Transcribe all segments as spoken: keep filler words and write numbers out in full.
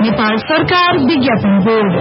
नेपाल सरकार विज्ञापन board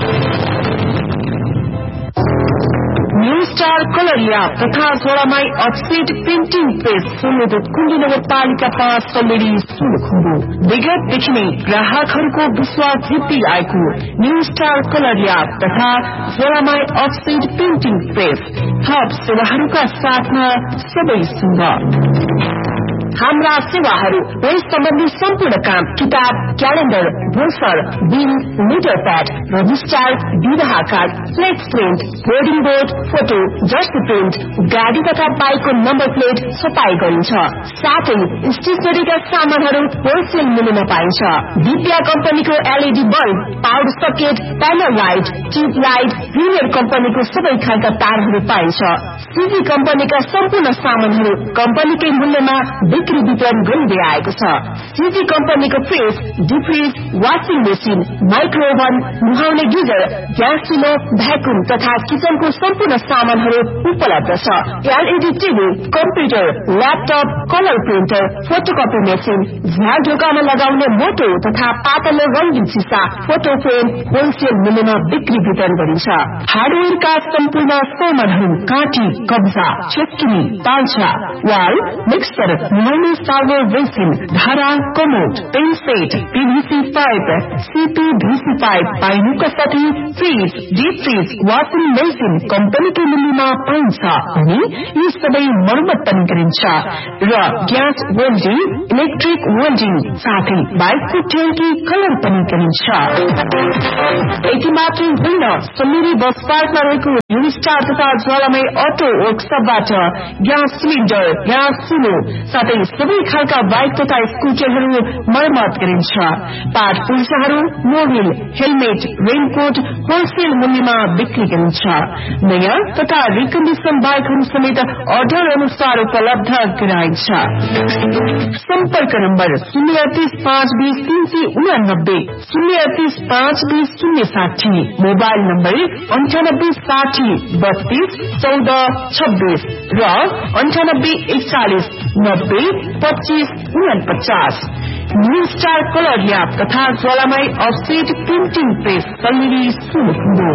new star colour lab तथा झोडामाई अफसेट प्रिन्टिङ प्रेस संयोजक कुण्डी नगरपालिका पाँच सल्लेरी सुलखुम्बु विगतदेखि नै ग्राहकहरूको विश्वास जित्दै आएको न्यू स्टार कलर ल्याब तथा झोडामाई अफसेट प्रिन्टिङ प्रेस थप सेवाहरूका साथमा सबै सुन्दर हाम्रा सेवाहरू वही सम्बन्धी सम्पूर्ण काम किताब calendar brochure bill metre pad registrar विवाह card flex print boarding board photo Jersey print गाडी तथा बाइकको नम्बर प्लेट छपाई गरिन्छ साथै स्टेशनरीका सामानहरू होलसेल मूल्यमा पाइन्छ दिव्या कम्पनीको LED bulb power socket panel light tube light premier कम्पनीको सबै खालका तारहरू पाइन्छ सीजी कम्पनीका सम्पूर्ण सामानहरू कम्पनीकै मूल्यमा बिक्री वितरण गरिँदै आएको छ सीजी कम्पनीको फ्रिज डिफ्रिज वाशिङ मेसिन माइक्रोओभन नुहाउने गिजर ग्यास चुलो भ्याकुम तथा किचनको सम्पूर्ण सामानहरू उपलब्ध छ LED TV computer laptop colour printer photocopy machine झ्याल ढोकामा लगाउने मोटो तथा पातलो रंगीन सिसा फोटो फ्रेम होलसेल मूल्यमा बिक्री वितरण गरिन्छ हार्डवेयरका सम्पूर्ण सामानहरू काँटी कब्जा चेस्किनी तालछा वाल मिक्सर नुहाउने सार्भर बेसिन धारा commode pain set PVC pipe CPVC pipe पाइनुका साथै fridge deep fridge washing machine कम्पनीको मूल्यमा पाइन्छ अनि यी सबै मर्मत पनि गरिन्छ र ग्यास वेल्डिङ इलेक्ट्रिक वेल्डिङ साथै बाइकको ट्याङ्की कलर पनि गरिन्छ यति मात्रै होइन सल्लेरी बस पार्कमा रहेको न्यू स्टार तथा ज्वालामय अटो वर्कसपबाट ग्यास सिलिन्डर ग्यास चुलो साथै सबै खालका बाइक तथा स्कुटरहरू मर्मत गरिन्छ part पुर्जाहरू Mobil helmet raincoat wholesale मूल्यमा बिक्री गरिन्छ नयाँ तथा रिकन्डिसन बाइकहरू समेत अर्डर अनुसार उपलब्ध गराइन्छ सम्पर्क नम्बर शून्य अडतीस पाँच बीस तीन सय उनानब्बे शून्य अडतीस पाँच बीस शून्य साठी मोबाइल नम्बर अन्ठानब्बे साठी बत्तीस चौध छब्बीस र अन्ठानब्बे एकचालिस नब्बे पच्चीस उनपचास न्यू स्टार कलर ल्याब तथा ज्वालामाई अफसेट प्रिन्टिङ प्रेस सल्लेरी सुलखुम्बु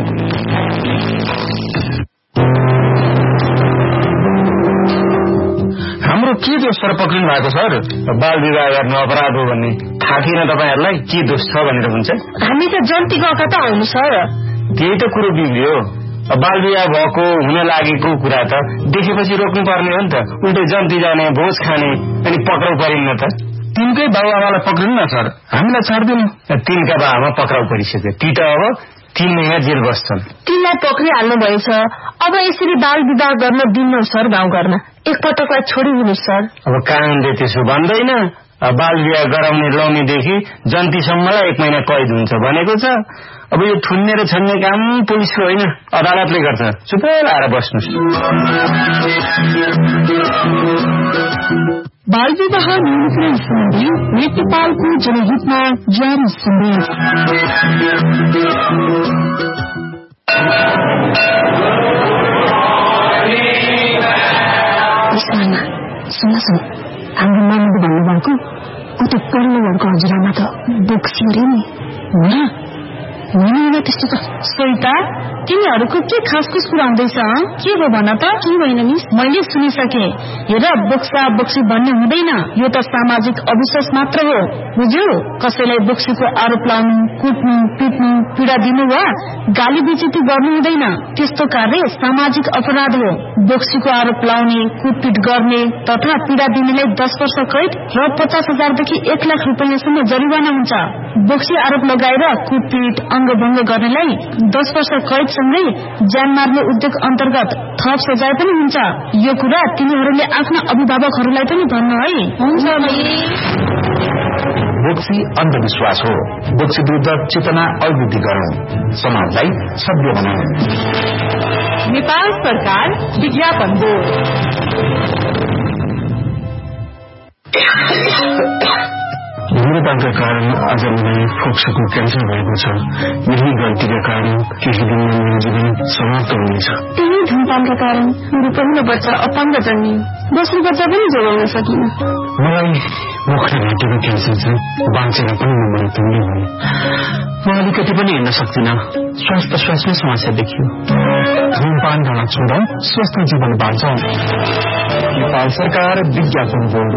हाम्रो के दोष सर पक्रिनु भएको सर बाल विवाह गर्न अपराध हो भन्ने थाहा थिएन तपाईहरुलाई के दोष छ भनेर हुन्छ हामी त जन्ती गएका त होइन सर त्यही त कुरो बिग्रियो बाल विवाह भएको हुन लागेको कुरा त देखेपछि रोक्नु पर्ने हो नि त उल्टै जन्ती जाने भोज खाने अनि पक्राउ परिन्न त तिनकै बाबुआमालाई पक्रिनु न सर हामीलाई छाड्दिनु तिनका बाबुआमा पक्राउ परिसक्यो ती त अब तीन महिना जेल बस्छन् तिनलाई पक्रिहाल्नु भएछ अब यसरी बाल विवाह गर्न दिन्न सर गाउँघरमा एकपटकलाई छोडिदिनु सर अब कानूनले त्यसो भन्दैन बाल विवाह गराउने लाउनेदेखि जन्तीसम्मलाई एक महिना कैद हुन्छ भनेको छ अब यो थुन्ने र छन्ने काम पुलिसको होइन अदालतले गर्छ चुपै लाएर बस्नुस् बाल विवाह न्यूनीकरण सम्बन्धी नेपालको जनहितमा जारी सन्देश सुन सुन हाम्रो मानिले भन्नुभएको ऊ त पढ्ने वर्गको हजुरआमा त बोक्सी अरे नि हुँदैन त्यस्तो त सरिता तिमीहरूको के खासखुस कुरा हुँदैछ के हो भन त के होइन मिस मैले सुनिसके हेर बोक्सा बोक्सी भन्ने हुँदैन यो त सामाजिक अविश्वास मात्र हो बुझ्यौ कसैलाई बोक्सीको आरोप लाउनु कुट्नु पिट्नु पीडा दिनु वा गाली बेइज्जती गर्नु हुँदैन त्यस्तो कार्य सामाजिक अपराध हो बोक्सीको आरोप लाउने कुटपिट गर्ने तथा पीडा दिनेलाई दस वर्ष कैद र पचास हजारदेखि एक लाख रुपियाँसम्म जरिवाना हुन्छ बोक्सी आरोप लगाएर कुटपिट अङ्गभङ्ग गर्नेलाई दस वर्ष कैदसँगै ज्यान मार्ने उद्योग अन्तर्गत थप सजाय पनि हुन्छ यो कुरा तिनीहरूले आफ्ना अभिभावकहरूलाई पनि भन्नु है हुन्छ बोक्सी अन्धविश्वास हो बोक्सी विरुद्ध चेतना अभिवृद्धि गरौं समाजलाई सभ्य बनाऊ नेपाल सरकार विज्ञापन बोर्ड मेरो धूमपानका कारण आज मलाई फोक्सोको क्यान्सर भएको छ। यही गल्तीका कारण केही दिनमा मेरो जीवन समाप्त हुनेछ। त्यही धूमपानका कारण मेरो पहिलो बच्चा अपाङ्ग जन्मियो। दोस्रो बच्चा पनि जोगाउन सकिन। मलाई मुखले घाँटीको क्यान्सर छ। बाँचेर पनि म मृत्युले हुने। म अलिकति पनि हिँड्न सक्दिनँ। श्वास प्रश्वासमै समस्या देखियो। धूमपान गर्न छोड, स्वस्थ जीवन बाँचौं। नेपाल सरकार विज्ञापन बोर्ड।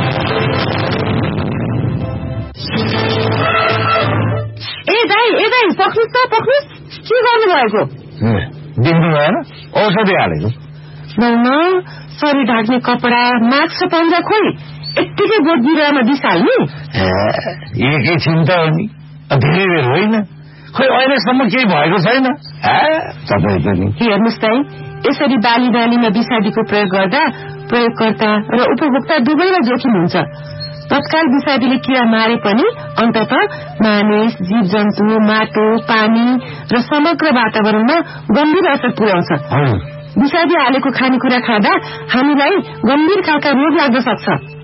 ए दाई ए दाई पक्नुस् त पक्नुस्। के गर्नु भएको? देख्नु भएन? औषधि हालेको। शरीर ढाक्ने कपडा, मास्क र पन्जा खोइ यत्तिकै बोट बिरुवामा बिसाल्ने? एकैछिन त हो नि, धेरै बेर होइन। खोइ अहिलेसम्म केही भएको छैन तपाईँ पनि। हेर्नुहोस् दाई, यसरी बाली बालीमा विषादीको प्रयोग गर्दा प्रयोगकर्ता र उपभोक्ता दुवैलाई जोखिम हुन्छ। तत्काल विषादीले किरा मारे पनि अन्तत मानिस, जीव जन्तु, माटो, पानी र समग्र वातावरणमा गम्भीर असर पुर्याउँछ। विषादी हालेको खानेकुरा खाँदा हामीलाई गम्भीर खालका रोग लाग्न सक्छ।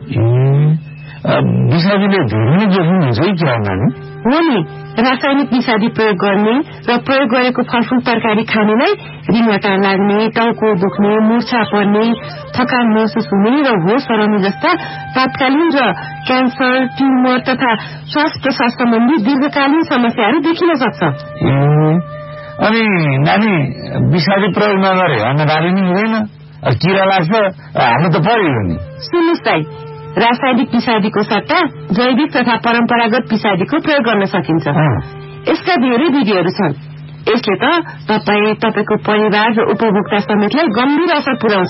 विषादीले धेरै जोखिम हुन्छ क्या नानी? हो नि, रासायनिक विषादी प्रयोग गर्ने र प्रयोग गरेको फलफूल तरकारी खानेलाई रिङ्गटा लाग्ने, टाउको दुख्ने, मूर्छा पर्ने, थकान महसुस हुने र होस हराउने जस्ता तात्कालीन र क्यान्सर, ट्युमर तथा श्वास प्रश्वास सम्बन्धी दीर्घकालीन समस्याहरू देखिन सक्छ। अनि नानी, विषादी प्रयोग नगरे अन्नबाली नै हुँदैन, किरा लाग्छ, हाल्नु त पर्यो नि। सुन्नुहोस् दाई, रासायनिक विषादीको सट्टा जैविक तथा परम्परागत विषादीको प्रयोग गर्न सकिन्छ। यसका धेरै विधिहरू छन्। यसले त तपाईँ, तपाईँको परिवार र उपभोक्ता समेतलाई गम्भीर असर पुर्याउँछ।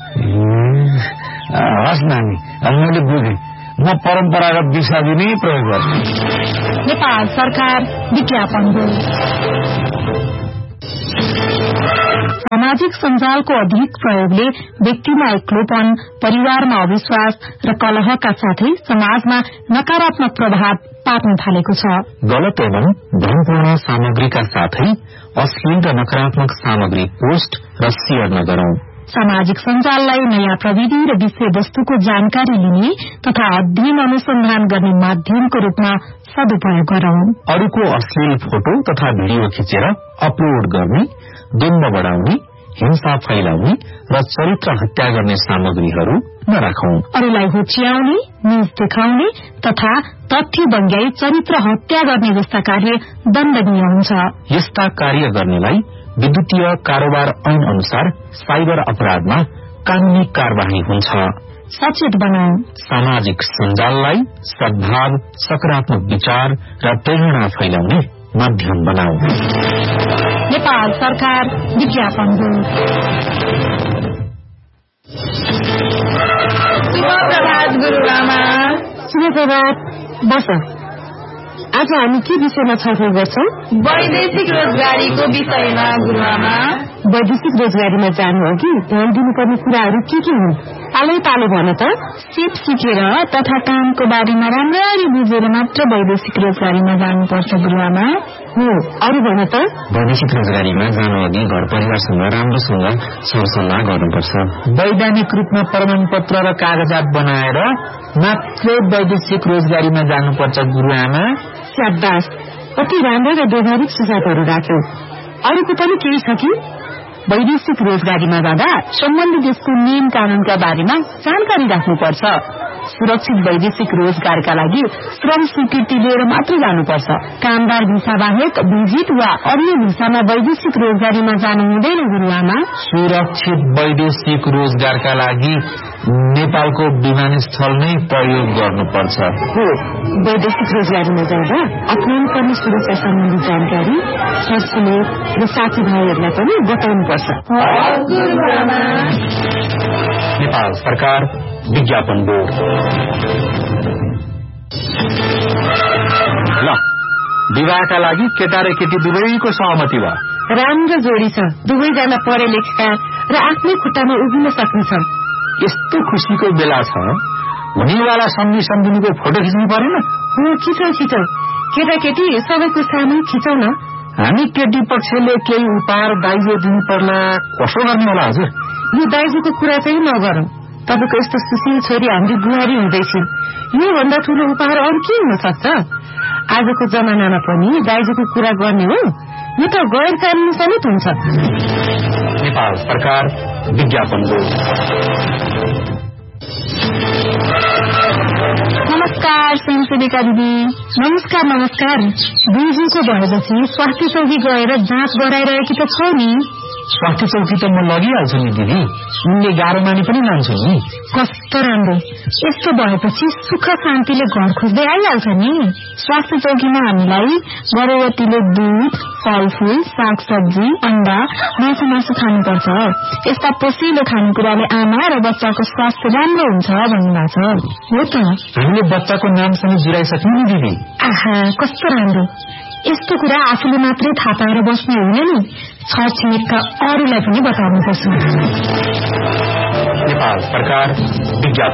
हस् नानी, मैले बुझेँ। म परम्परागत विषादी नै प्रयोग गर्छु। नेपाल सरकार विज्ञापन बोर्ड। सामाजिक सञ्जालको अधिक प्रयोगले व्यक्तिमा एक्लोपन, परिवारमा अविश्वास र कलहका साथै समाजमा नकारात्मक प्रभाव पार्न थालेको छ। गलत एवं भ्रमपूर्ण सामग्रीका साथै अश्लील र नकारात्मक सामग्री पोस्ट र शेयर नगरौं। सामाजिक सञ्जाललाई नयाँ प्रविधि र विषयवस्तुको जानकारी लिने तथा अध्ययन अनुसन्धान गर्ने माध्यमको रूपमा सदुपयोग गरौं। अरूको अश्लील फोटो तथा भिडियो खिचेर अपलोड गर्ने, द्वन्द्व बढ़ाउने, हिंसा फैलाउने र चरित्र हत्या गर्ने सामग्रीहरू नराखौं। अरूलाई होच्याउने, न्यूज देखाउने तथा तथ्य बङ्ग्याई चरित्र हत्या गर्ने जस्ता कार्य दण्डनीय हुन्छ। यस्ता कार्य गर्नेलाई विद्युतीय कारोबार ऐन अनुसार साइबर अपराधमा कानूनी कार्यवाही हुन्छ। सचेत बनाऊ। सामाजिक सञ्जाललाई सद्भाव, सकारात्मक विचार र प्रेरणा फैलाउने माध्यम बनाऊ। नेपाल सरकार विज्ञापन बोर्ड। शुभ प्रभात गुरुआमा। शुभ प्रभात। बस, आज हामी के विषयमा छलफल गर्छौं? वैदेशिक रोजगारीको विषयमा गुरुआमा। वैदेशिक रोजगारीमा जानु अघि ध्यान दिनुपर्ने कुराहरू के के हुन्? पालै पालो भन त। सिप सिकेर तथा कामको बारेमा राम्ररी बुझेर मात्र वैदेशिक रोजगारीमा जानुपर्छ गुरुआमा। हो, अरू भन त। वैदेशिक रोजगारीमा जानु अघि घर परिवारसँग राम्रोसँग सरसल्लाह गर्नुपर्छ। वैधानिक रूपमा प्रमाणपत्र र कागजात बनाएर मात्रै वैदेशिक रोजगारीमा जानुपर्छ गुरुआमा। स्याबास, अति राम्रो र व्यवहारिक सुझावहरू राख्यौ। अरूको पनि केही छ कि? वैदेशिक रोजगारीमा जाँदा सम्बन्धित देशको नियम कानूनका बारेमा जानकारी राख्नुपर्छ। सुरक्षित वैदेशिक रोजगारका लागि श्रम स्वीकृति लिएर मात्र जानुपर्छ। कामदार भिसा बाहेक भिजिट वा अन्य भिसामा वैदेशिक रोजगारीमा जानु हुँदैन गुरुआमा। सुरक्षित वैदेशिक रोजगारका लागि नेपालको विमानस्थल नै प्रयोग गर्नुपर्छ। हो, वैदेशिक रोजगारीमा जाँदा अपनाउनु पर्ने सुरक्षा सम्बन्धी जानकारी सरसमेत र साथीभाइहरूलाई पनि बताउनुपर्छ। नेपाल सरकार विज्ञापन बोर्ड। ल, विवाहका लागि केटा र केटी दुवैको सहमति भयो। राम्रो जोडी छ। दुवैजना पढे लेखेका र आफ्नै खुट्टामा उभिन सक्नेछन्। यस्तो खुसीको बेला छ, हुनेवाला सम्झी सम्झिनुको फोटो खिच्नु परेन? हो, खिचौ खिचौ। केटाकेटी सबैको सामु खिचौ न। हामी केटी पक्षले केही उपहार दाइजो दिनु पर्ला, कसो गर्ने होला हजुर? यो दाइजोको कुरा चाहिँ नगरौं। तपाईँको यस्तो सुशील छोरी हाम्रो बुहारी हुँदैछिन्। यो भन्दा ठूलो उपहार अरू के हुन सक्छ? आजको जमानामा पनि दाइजोको कुरा गर्ने हो यो त गैर कानूनी समेत हुन्छ। नेपाल सरकार विज्ञापन बोर्ड। नमस्कार स्वयंसेविका दिदी। नमस्कार नमस्कार। बिजुको भएपछि स्वास्थ्य चौकी गएर जाँच गराइरहेकी त छौ नि? स्वास्थ्य चौकी त म लगिहाल्छु नि दिदी, उनले गाह्रो माने पनि मान्छु नि। कस्तो राम्रो। यस्तो भएपछि सुख शान्तिले घर खोज्दै आइहाल्छ नि। स्वास्थ्य चौकीमा हामीलाई गर्भवतीले दुध, फलफूल, सागसब्जी, अण्डा, मासु मासु खानुपर्छ। यस्ता पोषिलो खानेकुराले आमा र बच्चाको स्वास्थ्य राम्रो हुन्छ भन्नुभएको छ। हो त, हामीले बच्चाको नामसँग जुराइसक्यौं नि दिदी। आहा कस्तो राम्रो। यस्तो कुरा आफूले मात्रै थाहा पाएर बस्नु हुँदैन नि, छरछिमेकका अरूलाई पनि बताउनुपर्छ। नेपाल सरकार विज्ञापन